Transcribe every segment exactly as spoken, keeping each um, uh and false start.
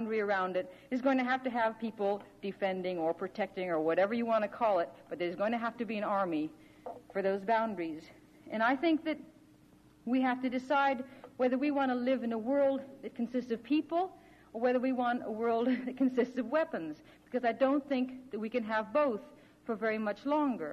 boundary around it is going to have to have people defending or protecting or whatever you want to call it, but there's going to have to be an army for those boundaries. And I think that we have to decide whether we want to live in a world that consists of people or whether we want a world that consists of weapons, because I don't think that we can have both for very much longer.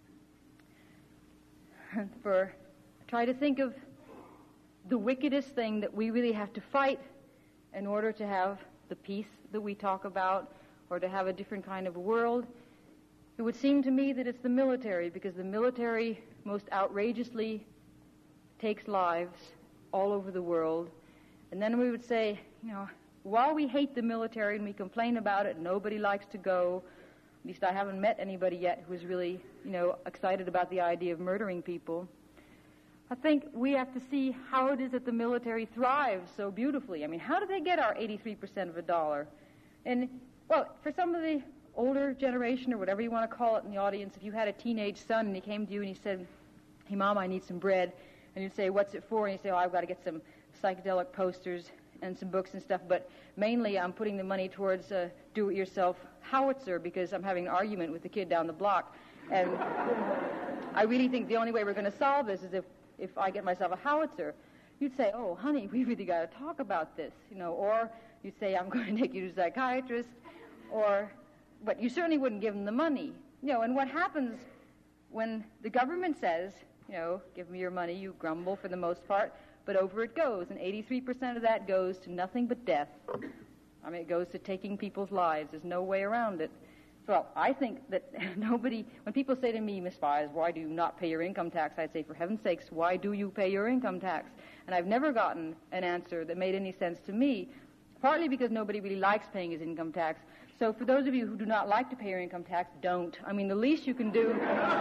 For try to think of the wickedest thing that we really have to fight in order to have the peace that we talk about or to have a different kind of world. It would seem to me that it's the military, because the military most outrageously takes lives all over the world. And then we would say, you know, while we hate the military and we complain about it, nobody likes to go. At least I haven't met anybody yet who is really, you know, excited about the idea of murdering people. I think we have to see how it is that the military thrives so beautifully. I mean, how do they get our eighty-three percent of a dollar? And, well, for some of the older generation or whatever you want to call it in the audience, if you had a teenage son and he came to you and he said, hey, Mom, I need some bread, and you'd say, what's it for? And he'd say, oh, I've got to get some psychedelic posters and some books and stuff, but mainly I'm putting the money towards a do-it-yourself howitzer because I'm having an argument with the kid down the block. And I really think the only way we're going to solve this is if, if I get myself a howitzer. You'd say, oh, honey, we really got to talk about this, you know, or you'd say, I'm going to take you to a psychiatrist, or, but you certainly wouldn't give them the money. You know, and what happens when the government says, you know, give me your money, you grumble for the most part, but over it goes, and eighty-three percent of that goes to nothing but death. I mean, it goes to taking people's lives. There's no way around it. So I think that nobody, when people say to me, Miss Fies, why do you not pay your income tax? I'd say, for heaven's sakes, why do you pay your income tax? And I've never gotten an answer that made any sense to me, partly because nobody really likes paying his income tax. So for those of you who do not like to pay your income tax, don't. I mean, the least you can do...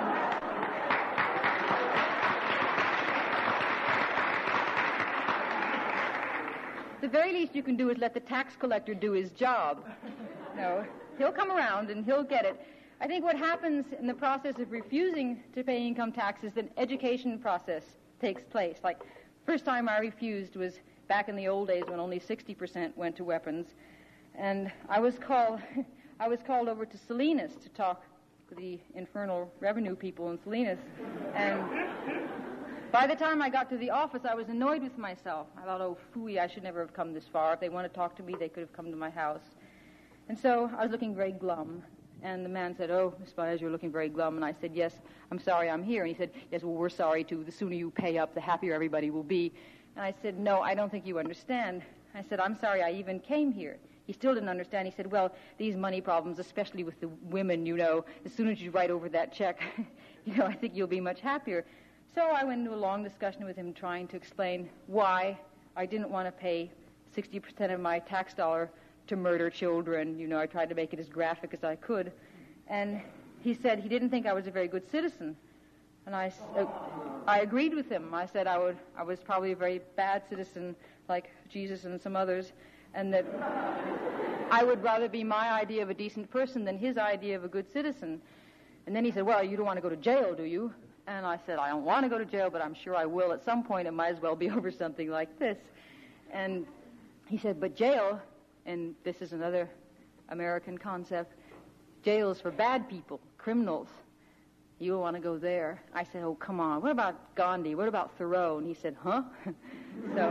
The very least you can do is let the tax collector do his job. No, he'll come around and he'll get it. I think what happens in the process of refusing to pay income tax is that an education process takes place. Like, first time I refused was back in the old days when only sixty percent went to weapons. And I was called, I was called over to Salinas to talk to the infernal revenue people in Salinas. And by the time I got to the office, I was annoyed with myself. I thought, oh, phooey, I should never have come this far. If they want to talk to me, they could have come to my house. And so I was looking very glum. And the man said, oh, Miss Baez, you're looking very glum. And I said, yes, I'm sorry I'm here. And he said, yes, well, we're sorry, too. The sooner you pay up, the happier everybody will be. And I said, no, I don't think you understand. I said, I'm sorry I even came here. He still didn't understand. He said, well, these money problems, especially with the women, you know, as soon as you write over that check, you know, I think you'll be much happier. So I went into a long discussion with him trying to explain why I didn't want to pay sixty percent of my tax dollar to murder children. You know, I tried to make it as graphic as I could. And he said he didn't think I was a very good citizen. And I, uh, I agreed with him. I said I would, I was probably a very bad citizen like Jesus and some others, and that I would rather be my idea of a decent person than his idea of a good citizen. And then he said, well, you don't want to go to jail, do you? And I said, I don't want to go to jail, but I'm sure I will at some point. It might as well be over something like this. And he said, but jail, and this is another American concept, jail is for bad people, criminals. You want to go there. I said, oh, come on. What about Gandhi? What about Thoreau? And he said, huh? So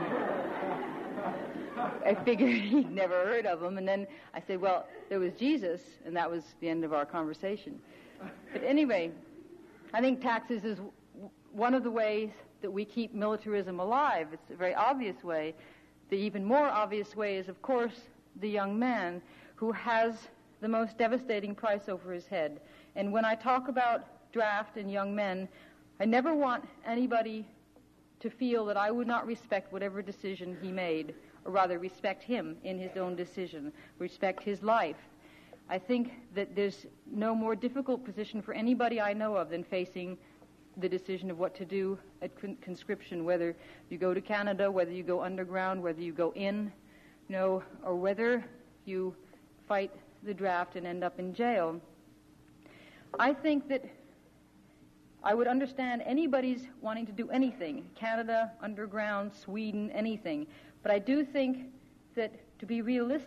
I figured he'd never heard of them. And then I said, well, there was Jesus, and that was the end of our conversation. But anyway, I think taxes is one of the ways that we keep militarism alive. It's a very obvious way. The even more obvious way is, of course, the young man who has the most devastating price over his head. And when I talk about draft and young men, I never want anybody to feel that I would not respect whatever decision he made, or rather respect him in his own decision, respect his life. I think that there's no more difficult position for anybody I know of than facing the decision of what to do at con- conscription, whether you go to Canada, whether you go underground, whether you go in, you know, or whether you fight the draft and end up in jail. I think that I would understand anybody's wanting to do anything, Canada, underground, Sweden, anything. But I do think that to be realistic,